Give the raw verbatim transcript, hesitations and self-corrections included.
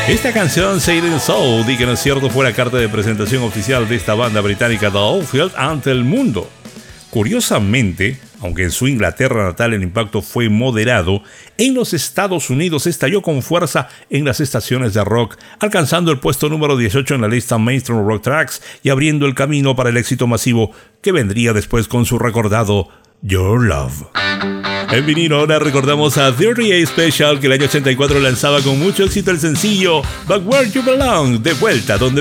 Esta canción, Sailing Soul, di que no es cierto, fue la carta de presentación oficial de esta banda británica The Oldfield ante el mundo. Curiosamente, aunque en su Inglaterra natal el impacto fue moderado, en los Estados Unidos estalló con fuerza en las estaciones de rock, alcanzando el puesto número dieciocho en la lista Mainstream Rock Tracks y abriendo el camino para el éxito masivo que vendría después con su recordado Your Love. En vinilo ahora recordamos a thirty-eight Special, que el año ochenta y cuatro lanzaba con mucho éxito el sencillo Back Where You Belong, de vuelta donde